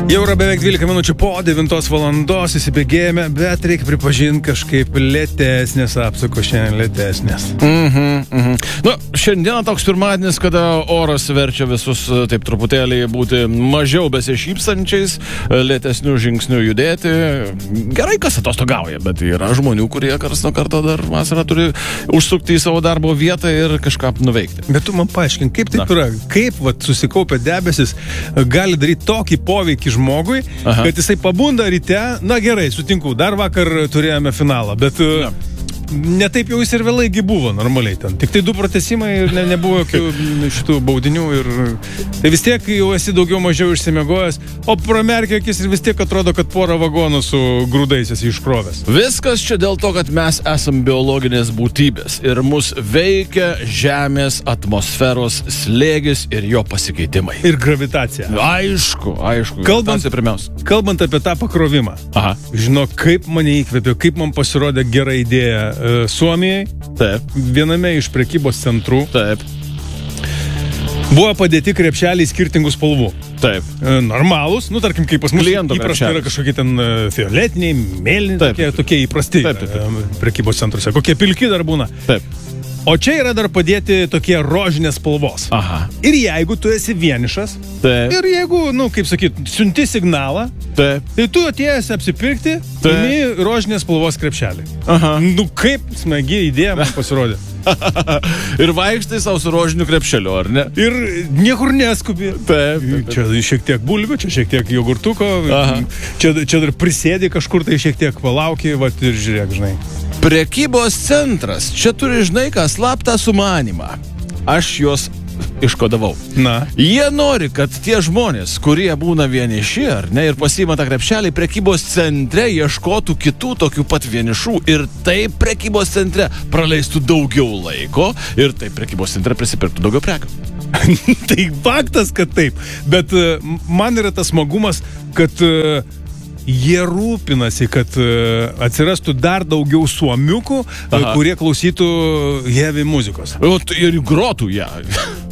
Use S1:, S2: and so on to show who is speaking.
S1: Jau yra beveik 12 minučių po 9 valandos, įsibėgėjame, bet reikia pripažinti kažkaip lėtesnės apsukos, šiandien lėtesnės.
S2: Nu, šiandieną toks pirmadienis, kada oras verčia visus taip truputėlį būti mažiau besišypsančiais, lėtesnių žingsnių judėti. Gerai, kas atostogauja, bet yra žmonių, kurie karts nuo karto dar vasarą turi užsukti į savo darbo vietą ir kažką nuveikti.
S1: Bet tu man paaiškink, kaip taip yra, kaip susikaupę debesis gali daryti tokį poveikį žmogui, kad jisai pabunda ryte, na gerai, sutinku, dar vakar turėjome finalą, bet ne taip jau jis ir vėlaigi buvo normaliai ten. Tik tai 2 pratesimai ir nebuvo jokių šitų baudinių ir tai vis tiek jau esi daugiau mažiau išsimiegojęs, o pramerkia akis ir vis tiek atrodo, kad porą vagonų su grūdais esi iškrovęs.
S2: Viskas čia dėl to, kad mes esam biologinės būtybės ir mus veikia Žemės atmosferos slėgis ir jo pasikeitimai.
S1: Ir gravitacija.
S2: Aišku.
S1: Kalbant apie tą pakrovimą. Žinok, kaip mane įkvėpė, kaip man pasirodė gera idėja Suomijai. Taip. Viename iš prekybos centrų.
S2: Taip.
S1: Buvo padėti krepšeliai skirtingų spalvų.
S2: Taip.
S1: Normalūs, nu tarkim, kaip pas mus įprasta yra kažkokie ten fioletiniai, mėlyni, tokie įprasti prekybos centruose. Kokie pilki dar būna.
S2: Taip.
S1: O čia yra dar padėti tokie rožinės spalvos. Ir jeigu tu esi vienišas, ir jeigu, kaip sakyt, siunti signalą, tai tu atėjęs apsipirkti, imi rožinės spalvos krepšelį. Nu kaip smagi idėja man pasirodė.
S2: Ir vaikštai savo su rožiniu krepšeliu, ar ne?
S1: Ir niekur neskubi.
S2: Taip.
S1: Čia šiek tiek bulvių, čia šiek tiek jogurtuko, čia dar prisėdi kažkur, tai šiek tiek palauki, vat ir žiūrėk, žinai.
S2: Prekybos centras. Čia turi, žinai, ką, slaptą sumanimą. Aš juos iškodavau. Jie nori, kad tie žmonės, kurie būna vieniši, ar ne, ir pasiima tą krepšelį, prekybos centre ieškotų kitų tokių pat vienišų ir taip prekybos centre praleistų daugiau laiko ir taip prekybos centre prisipirktų daugiau prekių.
S1: Tai faktas, kad taip. Bet man yra tas smagumas, kad jie rūpinasi, kad atsirastų dar daugiau suomiukų, kurie klausytų heavy muzikos.
S2: Ir grotų ją.